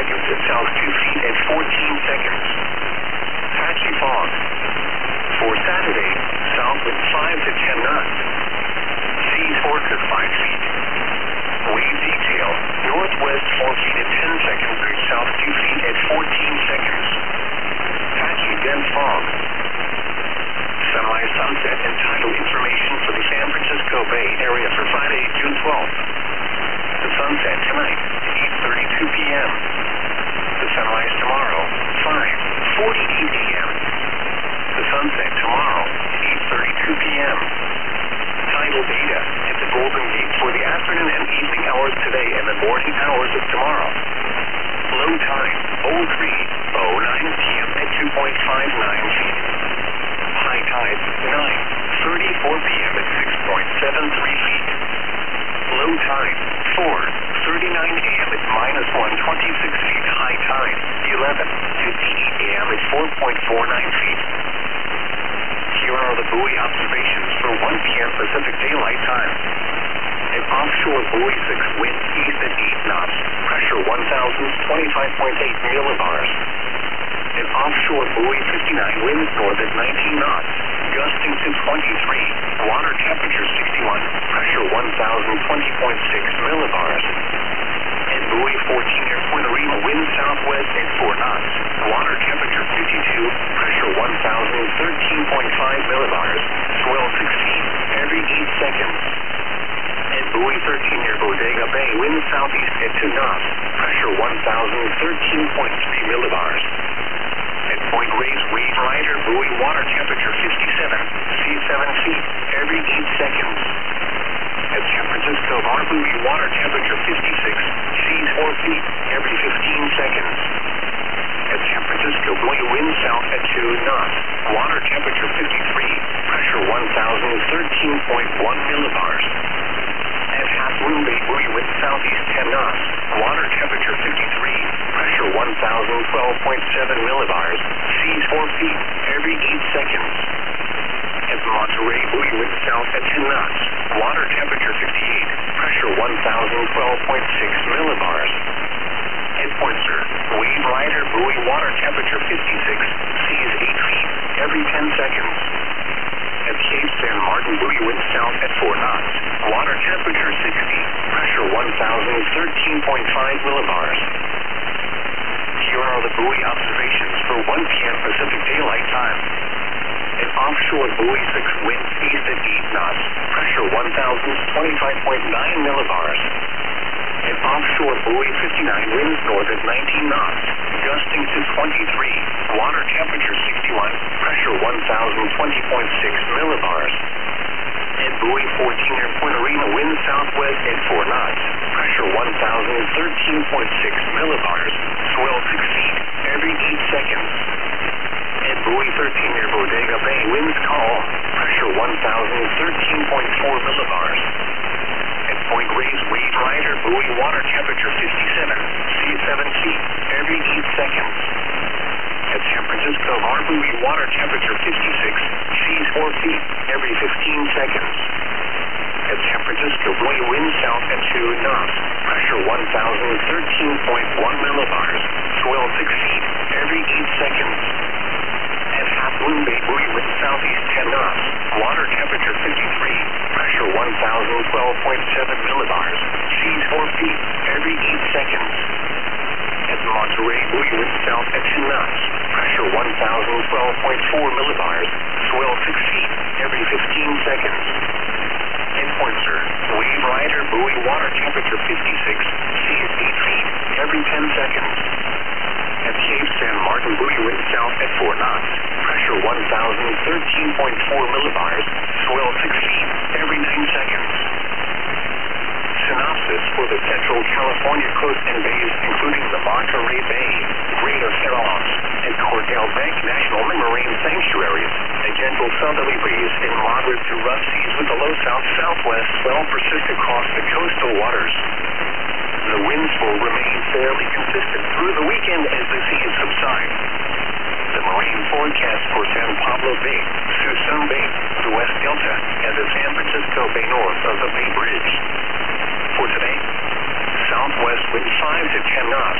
seconds at south 2 feet at 14 seconds. Patchy fog. For Saturday, south wind 5 to 10 knots. Seas 4 to 5 feet. Wave detail, northwest 4 feet at 10 seconds through south 2 feet at 14 seconds. Patchy dense fog. Sunrise, sunset, and tidal information for the San Francisco Bay Area for Friday, June 12th. The sunset tonight, 8:32 p.m. The sunrise tomorrow, 5:48 a.m. The sunset tomorrow, 8:32 p.m. Tidal data at the Golden Gate for the afternoon and evening hours today and the morning hours of tomorrow. Low tide, 03:09 p.m. at 2.59 feet. High tide, 9:34 p.m. at 6.73 feet. Low tide, 4:39 a.m. at -126 feet. High tide, 11:58 a.m. at 4.49 feet. Here are the buoy observations for 1 p.m. Pacific Daylight Time. An offshore buoy 6 wind east at 8 knots, pressure 1,025.8 millibars. An offshore buoy 59 winds north at 19 knots, gusting to 23, water temperature 61, pressure 1,020.6 millibars. And buoy 14 near Point Arena winds southwest at 4 knots, water temperature 52, pressure 1,013.5 millibars, swell 6 feet every 8 seconds. And buoy 13 near Bodega Bay winds southeast at 2 knots, pressure 1,013.3 millibars. At Point Reyes Wave Rider buoy water temperature 57, sea 7 feet every 8 seconds. At San Francisco Bar buoy water temperature 56, seas 4 feet every 15 seconds. At San Francisco buoy wind south at 2 knots, water temperature 53, pressure 1,013.1 millibars. At Half Moon Bay buoy wind southeast 10 knots, water temperature 53, pressure 1,012.7 millibars, seas 4 feet every 8 seconds. At Monterey buoy wind south at 10 knots, water temperature 58, pressure 1,012.6 millibars. At Pointser, Wave Rider buoy water temperature 56, seas 8 feet every 10 seconds. At Cape San Martin buoy wind south at 4 knots, water temperature 60, pressure 1,013.5 millibars. Here are the buoy observations for 1 p.m. Pacific Daylight Time. An offshore buoy 6 winds east at 8 knots, pressure 1,025.9 millibars. An offshore buoy 59 winds north at 19 knots, gusting to 23, water temperature 61, pressure 1,020.6 millibars. And buoy 14 near Point Arena winds southwest at 4 knots, pressure 1,013.6 millibars, swell 6 feet every 8 seconds. And buoy 13 near Bodega Bay winds calm, pressure 1,013.4 millibars. At Point Reyes Wave Rider buoy water temperature 57, sea 7 feet every 8 seconds. At San Francisco Bar buoy water temperature 56, seas 4 feet every 15 seconds. At San Francisco buoy wind south at 2 knots, pressure 1,013.1 millibars, swell 6 feet every 8 seconds. At Half Moon Bay buoy wind southeast 10 knots, water temperature 53, pressure 1,012.7 millibars, seas 4 feet every 8 seconds. At Monterey buoy wind south at 10 knots, pressure 1,012.4 millibars, swell 6 feet every 15 seconds. At Pointser, Wave Rider buoy water temperature 56, seas 8 feet every 10 seconds. At Cape San Martin buoy wind south at 4 knots, pressure 1,013.4 millibars, swell 6 feet every 9 seconds. Synopsis for the Central California coast and bays, including the Monterey Bay, Greater Farallons, and Cordell Bank National Marine Sanctuaries. A gentle southerly breeze and moderate to rough seas with a low south-southwest swell persist across the coastal waters. The winds will remain fairly consistent through the weekend as the seas subside. The marine forecast for San Pablo Bay, Suisun Bay, the West Delta, and the San Francisco Bay north of the Bay Bridge. For today, southwest wind 5 to 10 knots.